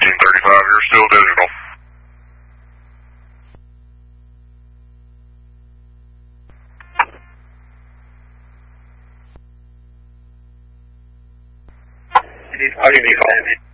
1335, you're still digital. I'll give you a call.